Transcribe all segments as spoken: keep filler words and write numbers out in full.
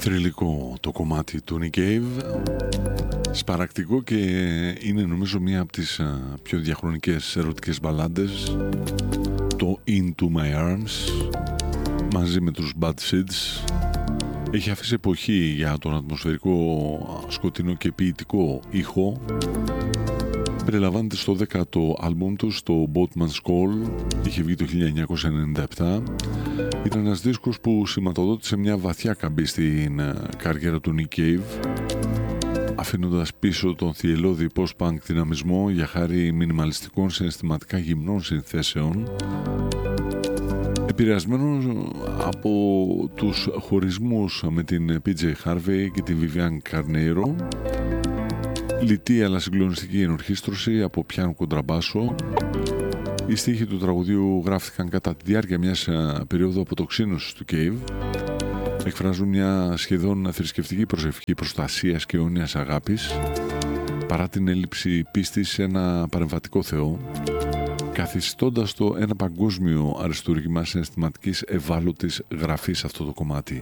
Θρυλικό το κομμάτι του Nick Cave, σπαρακτικό και είναι νομίζω μία από τις πιο διαχρονικές ερωτικές μπαλάντες, το Into My Arms μαζί με τους Bad Seeds. Έχει αφήσει εποχή για τον ατμοσφαιρικό, σκοτεινό και ποιητικό ήχο. Περιλαμβάνεται στο δέκατο άλμπουμ του, στο Boatman's Call. Είχε βγει το χίλια εννιακόσια ενενήντα επτά. Ήταν ένας δίσκος που σηματοδότησε μια βαθιά καμπή στην καριέρα του Nick Cave, αφήνοντας πίσω τον θυελλώδη post-punk δυναμισμό για χάρη μινιμαλιστικών συναισθηματικά γυμνών συνθέσεων, επηρεασμένο από τους χωρισμούς με την πι τζέι Harvey και την Vivian Carneiro, λιτή αλλά συγκλονιστική ενορχήστρωση από πιάνο κοντραμπάσο. Οι στίχοι του τραγουδίου γράφτηκαν κατά τη διάρκεια μιας περίοδου αποτοξίνωσης του Cave. Εκφράζουν μια σχεδόν θρησκευτική προσευχή προστασίας και αιώνιας αγάπης, παρά την έλλειψη πίστης σε ένα παρεμβατικό Θεό, καθιστώντας το ένα παγκόσμιο αριστούργημα συναισθηματικής ευάλωτης γραφής αυτό το κομμάτι.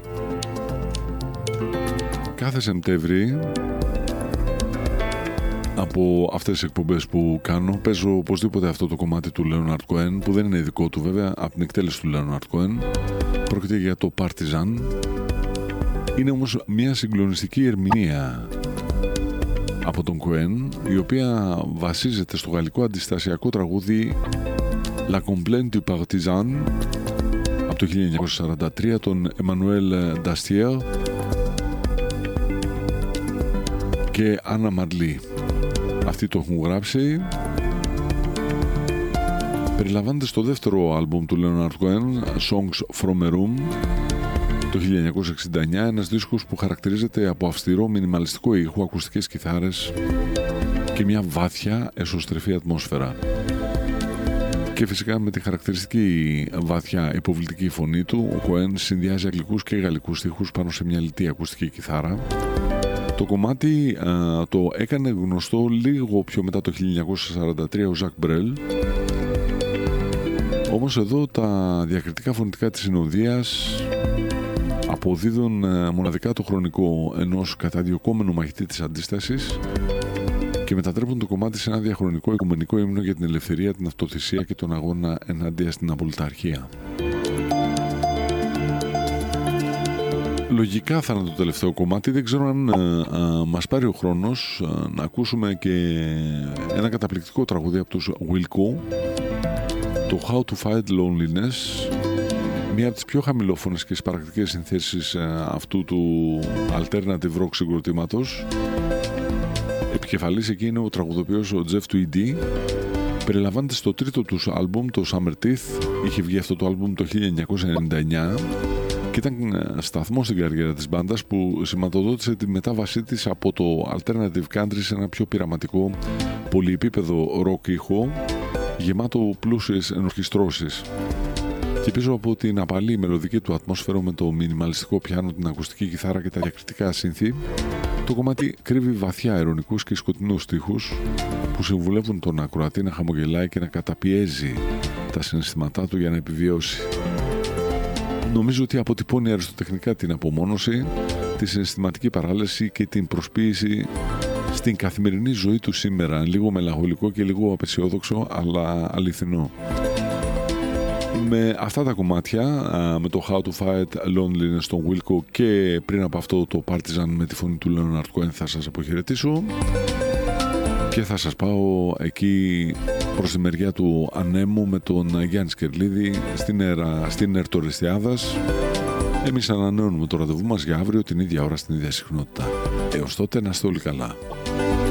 Κάθε Σεπτέμβρη, από αυτές τις εκπομπές που κάνω, παίζω οπωσδήποτε αυτό το κομμάτι του Leonard Cohen, που δεν είναι δικό του βέβαια, από την εκτέλεση του Leonard Cohen. Πρόκειται για το Partisan. Είναι όμως μια συγκλονιστική ερμηνεία από τον Cohen, η οποία βασίζεται στο γαλλικό αντιστασιακό τραγούδι La Complainte du Partisan από το χίλια εννιακόσια σαράντα τρία, τον Emmanuel Dastier και Anna Marley. Αυτοί το έχουν γράψει. Περιλαμβάνεται στο δεύτερο άλμπουμ του Leonard Cohen, Songs from a Room, το χίλια εννιακόσια εξήντα εννιά, ένας δίσκος που χαρακτηρίζεται από αυστηρό μινιμαλιστικό ήχο, ακουστικές κιθάρες και μια βάθια εσωστρεφή ατμόσφαιρα. Και φυσικά με τη χαρακτηριστική βαθιά υποβλητική φωνή του, ο Cohen συνδυάζει αγγλικούς και γαλλικούς στίχους πάνω σε μια λιτή ακουστική κιθάρα. Το κομμάτι α, το έκανε γνωστό λίγο πιο μετά το χίλια εννιακόσια σαράντα τρία ο Ζακ Μπρέλ. Όμως εδώ τα διακριτικά φωνητικά της συνοδείας αποδίδουν α, μοναδικά το χρονικό ενός καταδιωκόμενου μαχητή της αντίστασης και μετατρέπουν το κομμάτι σε ένα διαχρονικό οικουμενικό ύμνο για την ελευθερία, την αυτοθυσία και τον αγώνα ενάντια στην απολυταρχία. Λογικά θα είναι το τελευταίο κομμάτι. Δεν ξέρω αν α, α, μας πάρει ο χρόνος α, να ακούσουμε και ένα καταπληκτικό τραγούδι από τους Wilco, το How to Fight Loneliness, μία από τις πιο χαμηλόφωνες και σπαρακτικές συνθέσεις α, αυτού του alternative rock συγκροτήματος. Επικεφαλής εκεί είναι ο τραγουδοποιός ο Jeff Tweedy. Περιλαμβάνεται στο τρίτο τους άλμπουμ, το Summer Teeth. Είχε βγει αυτό το άλμπουμ το χίλια εννιακόσια ενενήντα εννιά και ήταν σταθμό στην καριέρα της μπάντας που σηματοδότησε τη μετάβασή της από το alternative country σε ένα πιο πειραματικό πολυεπίπεδο rock ήχο γεμάτο πλούσιες ενορχιστρώσεις. Και πίσω από την απαλή μελωδική του ατμόσφαιρα με το μινιμαλιστικό πιάνο, την ακουστική κιθάρα και τα διακριτικά σύνθη, το κομμάτι κρύβει βαθιά ειρωνικούς και σκοτεινούς στίχους που συμβουλεύουν τον ακροατή να χαμογελάει και να καταπιέζει τα συναισθήματά του για να επιβιώσει. Νομίζω ότι αποτυπώνει αριστοτεχνικά την απομόνωση, τη συναισθηματική παράλυση και την προσποίηση στην καθημερινή ζωή του σήμερα. Λίγο μελαγχολικό και λίγο απεσιόδοξο, αλλά αληθινό. Με αυτά τα κομμάτια, με το How to Fight Loneliness στον Wilco και πριν από αυτό το Partisan με τη φωνή του Leonard Cohen, θα σας αποχαιρετήσω και θα σας πάω εκεί προς τη μεριά του Ανέμου με τον Γιάννη Σκερλίδη στην, έρα, στην Ερτοριστιάδας. Εμείς ανανεώνουμε το ραντεβού μας για αύριο την ίδια ώρα στην ίδια συχνότητα. Έως τότε να είστε όλοι καλά.